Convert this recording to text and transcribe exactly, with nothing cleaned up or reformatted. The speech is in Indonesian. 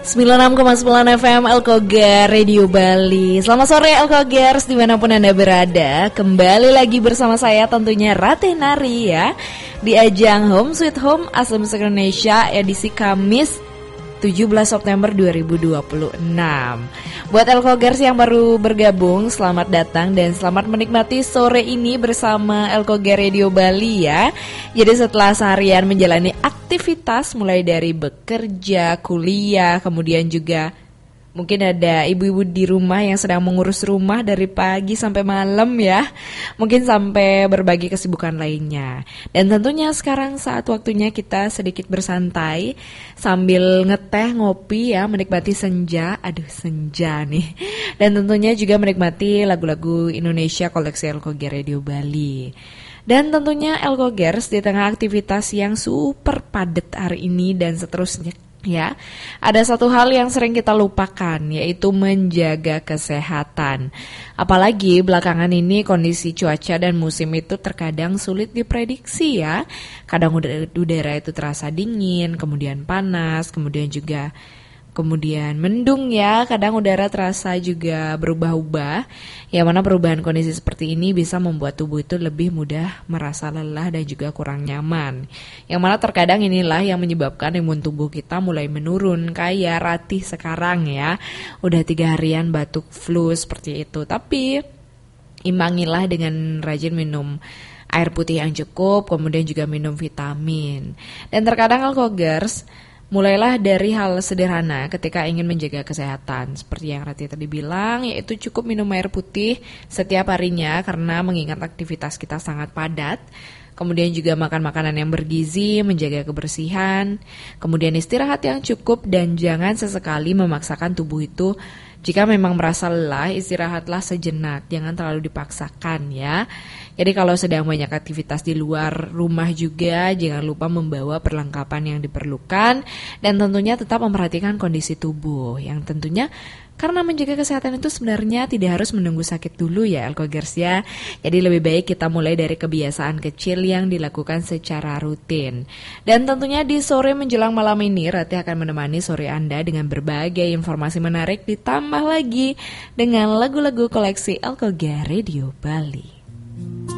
sembilan puluh enam koma sembilan F M Elkogar Radio Bali. Selamat sore Elkogers dimanapun Anda berada. Kembali lagi bersama saya tentunya Ratih Nari ya, di ajang Home Sweet Home Asal Musik Indonesia edisi Kamis tujuh belas September dua ribu dua puluh enam. Buat Elkogers yang baru bergabung, selamat datang dan selamat menikmati sore ini bersama Elkogar Radio Bali ya. Jadi setelah seharian menjalani aktivitas mulai dari bekerja, kuliah, kemudian juga mungkin ada ibu-ibu di rumah yang sedang mengurus rumah dari pagi sampai malam ya. Mungkin sampai berbagi kesibukan lainnya. Dan tentunya sekarang saat waktunya kita sedikit bersantai sambil ngeteh, ngopi ya, menikmati senja. Aduh senja nih. Dan tentunya juga menikmati lagu-lagu Indonesia koleksi Elkogar Radio Bali. Dan tentunya Elkogers di tengah aktivitas yang super padat hari ini dan seterusnya ya, ada satu hal yang sering kita lupakan, yaitu menjaga kesehatan. Apalagi belakangan ini kondisi cuaca dan musim itu terkadang sulit diprediksi ya. Kadang udara, udara itu terasa dingin, kemudian panas, kemudian juga kemudian mendung ya, kadang udara terasa juga berubah-ubah. Yang mana perubahan kondisi seperti ini bisa membuat tubuh itu lebih mudah merasa lelah dan juga kurang nyaman. Yang mana terkadang inilah yang menyebabkan imun tubuh kita mulai menurun, kayak Ratih sekarang ya. Udah tiga harian batuk flu seperti itu. Tapi imbangilah dengan rajin minum air putih yang cukup, kemudian juga minum vitamin. Dan terkadang Elkogers mulailah dari hal sederhana ketika ingin menjaga kesehatan. Seperti yang Rati tadi bilang, yaitu cukup minum air putih setiap harinya karena mengingat aktivitas kita sangat padat. Kemudian juga makan makanan yang bergizi, menjaga kebersihan. Kemudian istirahat yang cukup dan jangan sesekali memaksakan tubuh itu. Jika memang merasa lelah, istirahatlah sejenak, jangan terlalu dipaksakan ya. Jadi kalau sedang banyak aktivitas di luar rumah juga, jangan lupa membawa perlengkapan yang diperlukan. Dan tentunya tetap memperhatikan kondisi tubuh, yang tentunya karena menjaga kesehatan itu sebenarnya tidak harus menunggu sakit dulu ya Elkogers ya. Jadi lebih baik kita mulai dari kebiasaan kecil yang dilakukan secara rutin. Dan tentunya di sore menjelang malam ini Rati akan menemani sore Anda dengan berbagai informasi menarik, ditambah lagi dengan lagu-lagu koleksi Elkogar Radio Bali.